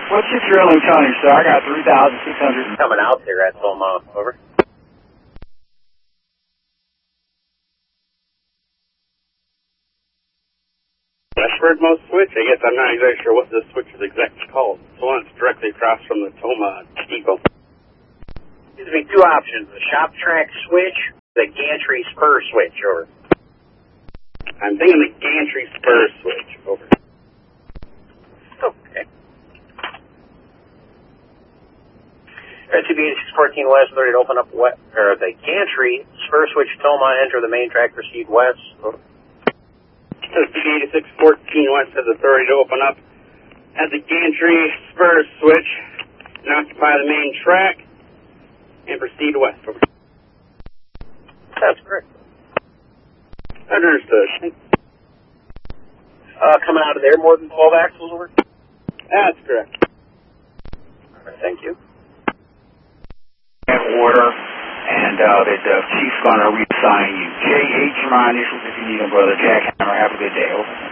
What's your trailing tonnage, sir? I got 3,600. Coming out there at Toma, over. Westwardmost switch? I guess I'm not exactly sure what this switch is exactly called. It's the one that's directly across from the Toma depot. Gives me two options, the shop track switch, the gantry spur switch, over. I'm thinking the gantry spur switch, over. Okay. CB8614 West, 30 to open up the gantry spur switch Toma, enter the main track, proceed west. Over. CB8614 West has authority to open up at the gantry spur switch and occupy the main track and proceed west. Over. That's correct. Understood. Coming out of there, more than 12 axles, over? That's correct. All right, thank you. Order, and the chief's going to reassign you. J.H. my initials if you need them, brother. Jackhammer, have a good day. Over.